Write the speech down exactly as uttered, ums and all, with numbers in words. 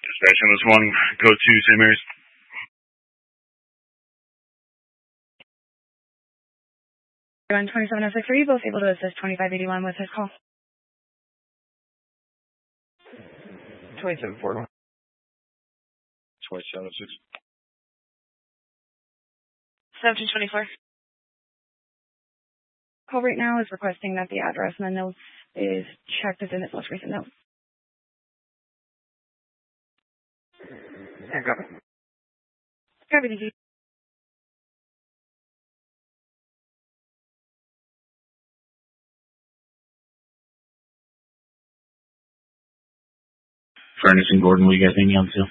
Dispatch on this one, go to Saint Mary's. one twenty-seven oh six, are you both able to assist twenty-five eighty-one with his call? twenty-seven forty-one. twenty-seven oh six. seventeen twenty-four. Call right now is requesting that the address and the notes is checked as in its most recent note. Yeah, got it. Copy, thank you. Furnace and Gordon, what you guys thinking on too?